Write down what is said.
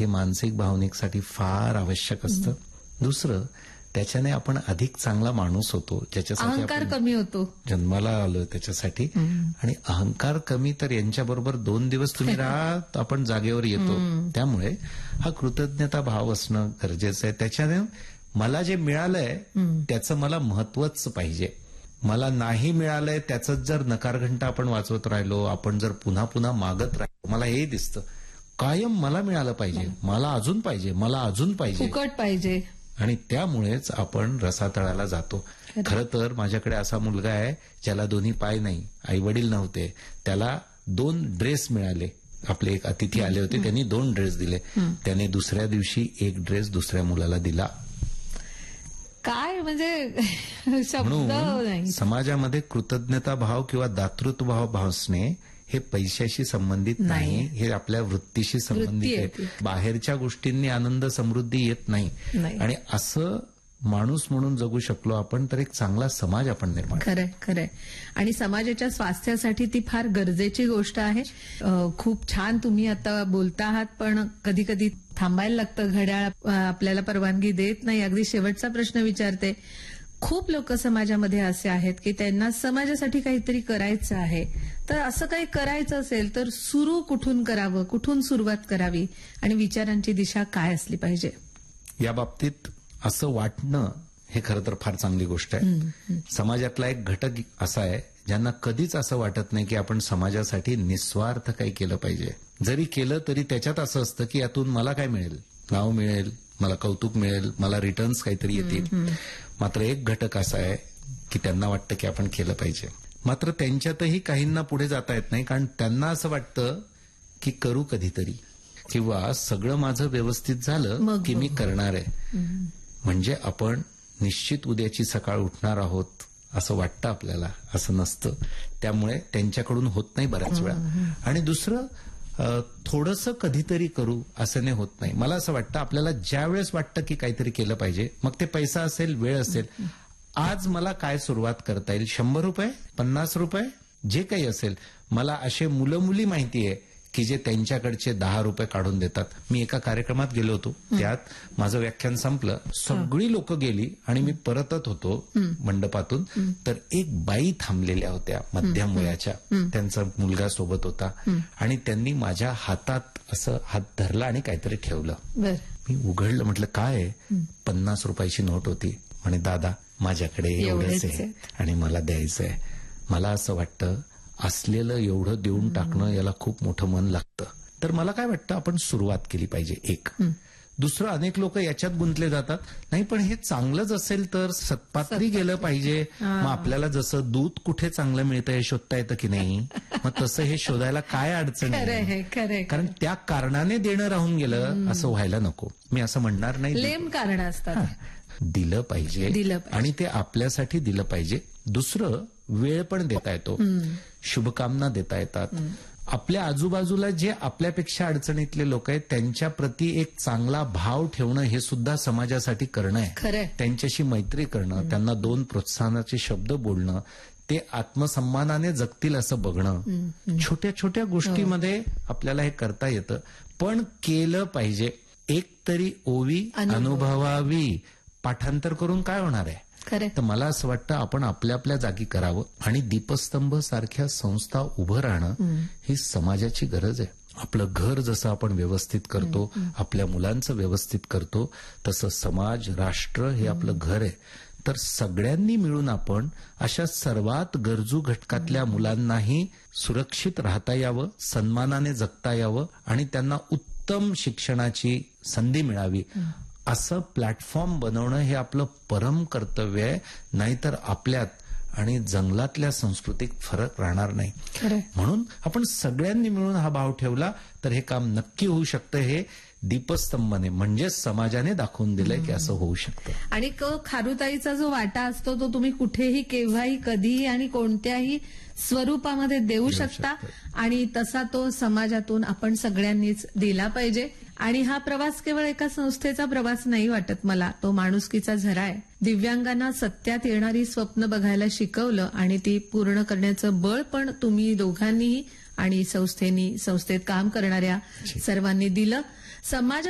हे मानसिक भावनिकसाठी फार आवश्यक असतं. दुसरं, त्याच्याने आपण अधिक चांगला माणूस होतो, ज्याच्यासाठी अहंकार कमी होतो. जन्माला आलो त्याच्यासाठी. आणि अहंकार कमी तर यांच्याबरोबर 2 दिवस तुम्ही राहा, आपण जागेवर येतो. त्यामुळे हा कृतज्ञता भाव असणं गरजेचं आहे. त्याच्याने मला जे मिळालंय त्याचं मला महत्वच पाहिजे. मला नाही मिळालंय त्याचं जर नकारघंटा आपण वाजवत राहिलो, आपण जर पुन्हा पुन्हा मागत राहिलो, मला हे दिसतं कायम मला मिळालं पाहिजे, मला अजून पाहिजे, मला अजून पाहिजे, फुकट पाहिजे. आणि त्यामुळेच आपण रसातळाला जातो. खरं तर माझ्याकडे असा मुलगा आहे ज्याला दोन्ही पाय नाही, आई वडील नव्हते, त्याला 2 ड्रेस मिळाले. आपले एक अतिथी आले होते, त्यांनी 2 ड्रेस दिले. त्याने दुसऱ्या दिवशी 1 ड्रेस दुसऱ्या मुलाला दिला. काय म्हणजे शब्द नाही. समाजामध्ये कृतज्ञता भाव किंवा दातृत्व भाव असणे हे पैशाशी संबंधित नाही, हे आपल्या वृत्तीशी संबंधित आहे. बाहेरच्या गोष्टींनी आनंद समृद्धी येत नाही. आणि असं माणूस म्हणून जगू शकलो आपण तर एक चांगला समाज आपण निर्माण. खरंय. आणि समाजाच्या स्वास्थ्यासाठी ती फार गरजेची गोष्ट आहे. खूप छान तुम्ही आता बोलता आहात, पण कधी कधी थांबायला लागतं. घड्याळ आपल्याला परवानगी देत नाही. अगदी शेवटचा प्रश्न विचारते. खूप लोक समाजामध्ये असे आहेत की त्यांना समाजासाठी काहीतरी करायचं आहे. तर असं काही करायचं असेल तर सुरू कुठून करावं, कुठून सुरुवात करावी, आणि विचारांची दिशा काय असली पाहिजे? या बाबतीत असं वाटणं हे खरं तर फार चांगली गोष्ट आहे. समाजातला एक घटक असा आहे ज्यांना कधीच असं वाटत नाही की आपण समाजासाठी निस्वार्थ काही केलं पाहिजे. जरी केलं तरी त्याच्यात असं असतं की यातून मला काय मिळेल, नाव मिळेल, मला कौतुक मिळेल, मला रिटर्न्स काहीतरी येतील. मात्र एक घटक असा आहे की त्यांना वाटतं की आपण केलं पाहिजे. मात्र त्यांच्यातही काहींना पुढे जाता येत नाही, कारण त्यांना असं वाटतं की करू कधीतरी, किंवा सगळं माझं व्यवस्थित झालं की मी करणार आहे. म्हणजे आपण निश्चित उद्याची सकाळ उठणार आहोत असं वाटतं आपल्याला, असं नसतं. त्यामुळे त्यांच्याकडून होत नाही बऱ्याच वेळा. आणि दुसरं, थोडंसं कधीतरी करू असं नाही होत नाही. मला असं वाटतं आपल्याला ज्या वेळेस वाटतं की काहीतरी केलं पाहिजे, मग ते पैसा असेल, वेळ असेल, आज मला काय सुरुवात करता येईल, 100 रुपये, 50 रुपये, जे काही असेल. मला असे मुलं मुली माहिती आहे की जे त्यांच्याकडचे 10 रुपये काढून देतात. मी एका कार्यक्रमात गेलो होतो, त्यात माझं व्याख्यान संपलं, सगळी लोक गेली आणि मी परतत होतो मंडपातून, तर एक बाई थांबलेल्या होत्या मध्यम वयाच्या, त्यांचा मुलगा सोबत होता, आणि त्यांनी माझ्या हातात असं हात धरला आणि काहीतरी ठेवलं. मी उघडलं, म्हटलं काय आहे? 50 रुपयाची नोट होती. म्हणे दादा माझ्याकडे एवढंच आहे आणि मला द्यायचं आहे. मला असं वाटतं असलेलं एवढं देऊन टाकणं याला खूप मोठं मन लागतं. तर मला काय वाटतं आपण सुरुवात केली पाहिजे. एक. दुसरं, अनेक लोक याच्यात गुंतले जातात, नाही पण हे चांगलंच असेल तर सत्पात्री गेलं पाहिजे. मग आपल्याला जसं दूध कुठे चांगलं मिळतं हे शोधता येतं की नाही, मग तसं हे शोधायला काय अडचण आहे. कारण त्या कारणाने देणं राहून गेलं असं व्हायला नको. मी असं म्हणणार नाही, लेम कारण असतात. दिलं पाहिजे आणि ते आपल्यासाठी दिलं पाहिजे. दुसरं, वेळ पण देता येतो, शुभकामना देता येतात. आपल्या आजूबाजूला जे आपल्यापेक्षा अडचणीतले लोक आहेत त्यांच्या प्रती एक चांगला भाव ठेवणं हे सुद्धा समाजासाठी करणं आहे. त्यांच्याशी मैत्री करणं, त्यांना 2 प्रोत्साहनाचे शब्द बोलणं, ते आत्मसन्मानाने जगतील असं बघणं. छोट्या छोट्या गोष्टीमध्ये आपल्याला हे करता येतं, पण केलं पाहिजे. एक तरी ओवी अनुभवावी, पाठांतर करून काय होणार आहे. तर मला असं वाटतं आपण आपल्या आपल्या जागी करावं. आणि दीपस्तंभ सारख्या संस्था उभं राहणं ही समाजाची गरज आहे. आपलं घर जसं आपण व्यवस्थित करतो, आपल्या मुलांचं व्यवस्थित करतो, तसं समाज, राष्ट्र हे आपलं घर आहे. तर सगळ्यांनी मिळून आपण अशा सर्वात गरजू घटकातल्या मुलांनाही सुरक्षित राहता यावं, सन्मानाने जगता यावं, आणि त्यांना उत्तम शिक्षणाची संधी मिळावी, असं प्लॅटफॉर्म बनवणं हे आपलं परम कर्तव्य आहे. नाहीतर आपल्यात आणि जंगलातल्या संस्कृतीत फरक राहणार नाही. म्हणून आपण सगळ्यांनी मिळून हा भाव ठेवला तर हे काम नक्की होऊ शकतं. हे दीपस्तंभने म्हणजे समाजाने दाखवून दिलंय की असं होऊ शकतं. आणि खारुताईचा जो वाटा असतो तो तुम्ही कुठेही, केव्हाही, कधीही आणि कोणत्याही स्वरूपामध्ये देऊ शकता. आणि तसा तो समाजातून आपण सगळ्यांनीच दिला पाहिजे. आणि हा प्रवास केवळ एका संस्थेचा प्रवास नाही वाटत मला, तो माणुसकीचा झरा आहे. दिव्यांगांना सत्यात येणारी स्वप्न बघायला शिकवलं आणि ती पूर्ण करण्याचं बळ पण तुम्ही दोघांनीही आणि संस्थेत काम करणाऱ्या सर्वांनी दिलं. समाज